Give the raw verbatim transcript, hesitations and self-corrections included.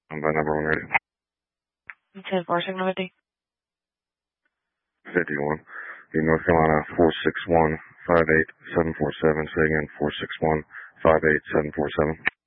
I'm by number one ready. ten four, signal fifty. fifty-one. The North Carolina four six one, five eight seven four seven. Say again, four six one, five eight seven four seven.